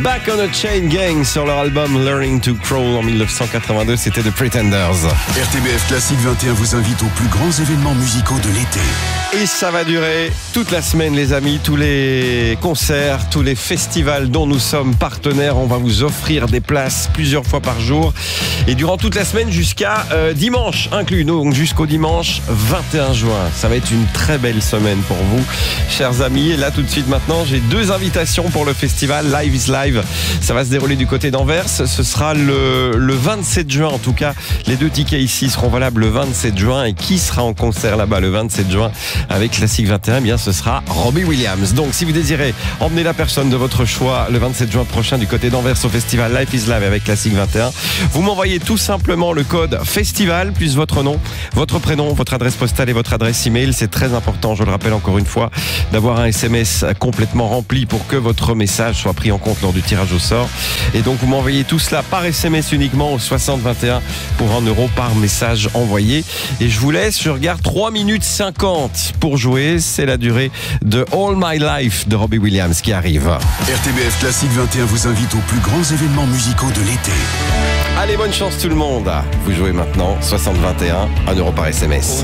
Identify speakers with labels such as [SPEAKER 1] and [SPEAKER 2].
[SPEAKER 1] Back on a Chain Gang sur leur album Learning to Crawl en 1982, c'était The Pretenders.
[SPEAKER 2] RTBF Classique 21 vous invite aux plus grands événements musicaux de l'été.
[SPEAKER 1] Et ça va durer toute la semaine les amis, tous les concerts, tous les festivals dont nous sommes partenaires, on va vous offrir des places plusieurs fois par jour et durant toute la semaine jusqu'à dimanche inclus, donc jusqu'au dimanche 21 juin. Ça va être une très belle semaine pour vous, chers amis. Et là tout de suite maintenant, j'ai deux invitations pour le festival Live is Live. Ça va se dérouler du côté d'Anvers. Ce sera le 27 juin en tout cas. Les deux tickets ici seront valables le 27 juin. Et qui sera en concert là-bas le 27 juin avec Classique 21? Eh bien, ce sera Robbie Williams. Donc, si vous désirez emmener la personne de votre choix le 27 juin prochain du côté d'Anvers au festival Life is Live avec Classique 21, vous m'envoyez tout simplement le code festival plus votre nom, votre prénom, votre adresse postale et votre adresse email. C'est très important, je le rappelle encore une fois, d'avoir un SMS complètement rempli pour que votre message soit pris en compte lors du tirage au sort. Et donc, vous m'envoyez tout cela par SMS uniquement au 6021 pour 1 € par message envoyé. Et je vous laisse, je regarde 3 minutes 50 pour jouer. C'est la durée de All My Life de Robbie Williams qui arrive.
[SPEAKER 2] RTBF Classique 21 vous invite aux plus grands événements musicaux de l'été.
[SPEAKER 1] Allez, bonne chance tout le monde. Vous jouez maintenant 6021, 1 € par SMS.